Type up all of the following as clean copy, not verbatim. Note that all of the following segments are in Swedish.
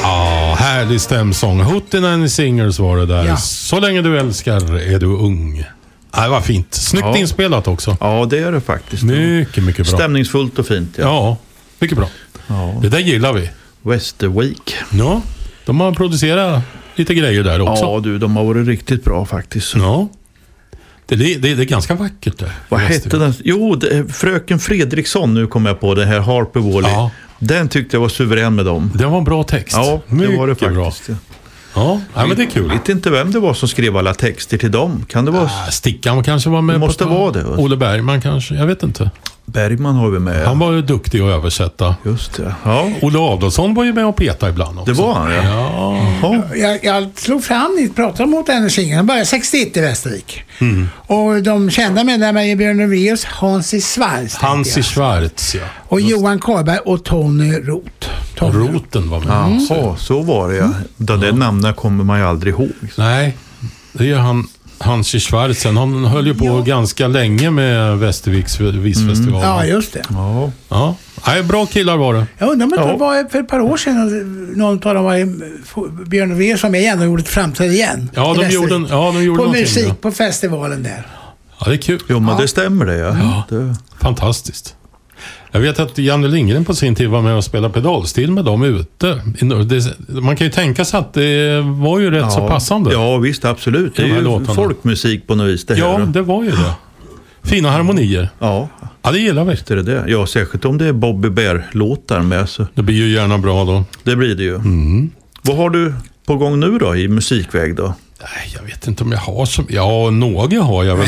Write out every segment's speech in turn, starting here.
Ja, härlig stämsång. Hootenanny Singers var det där. Ja. Så länge du älskar är du ung. Det var fint. Snyggt inspelat också. Ja, det är det faktiskt. Mycket bra. Stämningsfullt och fint. Ja, mycket bra. Ja. Det där gillar vi. Westerweek. Ja, de har producerat lite grejer där också. Ja, de har varit riktigt bra faktiskt. Ja. Det är ganska vackert där. Vad hette den? Jo, Fröken Fredriksson, nu kommer jag på det här, Harper Wally. Ja. Den tyckte jag var suverän med dem. Det var en bra text. Ja, det var det faktiskt. Bra. Ja, men det är kul. Jag vet inte vem det var som skrev alla texter till dem. Kan det vara... Stickan kanske var med. Det måste vara det. Olle Bergman kanske, jag vet inte. Bergman har vi med. Han var ju duktig att översätta. Just det. Ja. Olle Adolfsson var ju med och peta ibland också. Det var han, ja. Jag slog fram ni pratade mot den singen. Han började 61 i Västervik. Och de kända medlemmar är Björn Ulvaeus, Hansi Schwarz. Hansi Schwarz, ja. Och Johan Karlberg och Tony Roth. Roten var med. Ja, så var det. Den namnen kommer man ju aldrig ihåg. Nej, det är Hansi Schwarz. Han höll ju på ganska länge med Västerviks visfestival. Ja, just det. Ja. Nej, bra killar var det. Jag undrar om det var för ett par år sedan någon av dem var Björn Ulvaeus som igen och gjorde ett framträdande igen. Ja, de gjorde på musik på festivalen där. Ja, det är kul. Jo, men det stämmer det. Ja. Det... Fantastiskt. Jag vet att Janne Lindgren på sin tid var med och spelade pedalstil med dem ute. Man kan ju tänka sig att det var ju rätt så passande. Ja, visst, absolut. Det är ju folkmusik på något vis det här. Ja, det var ju det. Fina harmonier. Ja, det gillar vi. Visst är det. Ja, särskilt om det är Bobby Bear-låtar med. Så. Det blir ju gärna bra då. Det blir det ju. Vad har du på gång nu då i musikväg då? Nej, jag vet inte om jag har så... Ja, några har jag väl.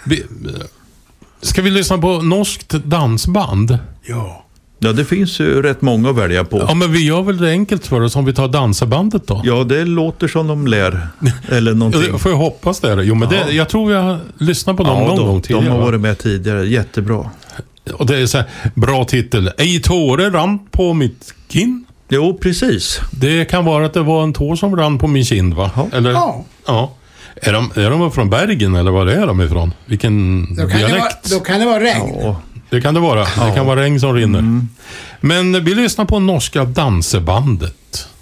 Ska vi lyssna på norskt dansband? Ja. Ja, det finns ju rätt många att välja på. Ja, men vi gör väl det enkelt för oss om vi tar dansabandet då? Ja, det låter som de lär. Eller någonting. Jag får jag hoppas det. Jo, men jag tror jag har lyssnat på dem någon gång tidigare. De har varit med tidigare. Jättebra. Och det är så här, bra titel. Ej tåre rann på mitt kin. Jo, precis. Det kan vara att det var en tår som rann på min kind, va? Ja. Eller? Ja. Är de från Bergen eller var är de ifrån? Vilken dialekt? Då kan det vara regn. Ja, det kan det vara. Det kan vara regn som rinner. Men vi lyssnar på norska dansebandet.